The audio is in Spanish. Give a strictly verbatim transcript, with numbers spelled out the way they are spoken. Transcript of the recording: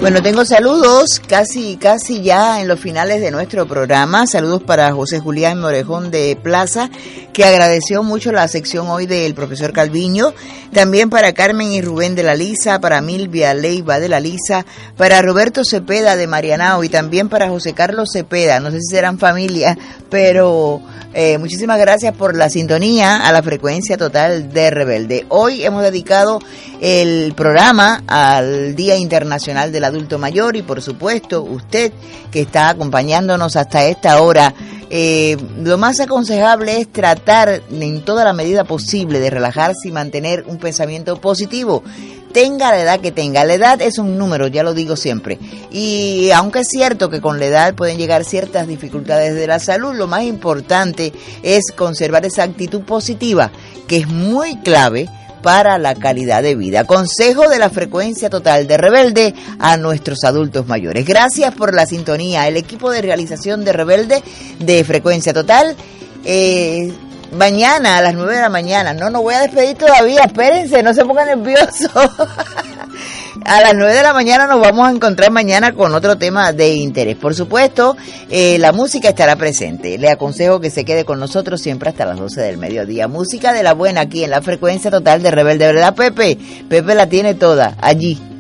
Bueno, tengo saludos casi casi ya en los finales de nuestro programa. Saludos para José Julián Morejón de Plaza, que agradeció mucho la sección hoy del profesor Calviño. También para Carmen y Rubén de la Lisa, para Milvia Leiva de la Lisa, para Roberto Cepeda de Marianao y también para José Carlos Cepeda. No sé si serán familia, pero eh, muchísimas gracias por la sintonía a la frecuencia total de Rebelde. Hoy hemos dedicado el programa al Día Internacional del Adulto Mayor y por supuesto usted que está acompañándonos hasta esta hora. Eh, lo más aconsejable es tratar en toda la medida posible de relajarse y mantener un pensamiento positivo. Tenga la edad que tenga, la edad es un número, ya lo digo siempre, y aunque es cierto que con la edad pueden llegar ciertas dificultades de la salud, lo más importante es conservar esa actitud positiva, que es muy clave para la calidad de vida. Consejo de la frecuencia total de Rebelde a nuestros adultos mayores. Gracias por la sintonía. El equipo de realización de Rebelde de Frecuencia Total, eh, mañana a las nueve de la mañana, no, no voy a despedir todavía, espérense, no se pongan nerviosos. A las nueve de la mañana nos vamos a encontrar mañana con otro tema de interés. Por supuesto, eh, la música estará presente. Le aconsejo que se quede con nosotros siempre hasta las doce del mediodía. Música de la buena aquí en la frecuencia total de Rebelde, ¿verdad, Pepe? Pepe la tiene toda allí.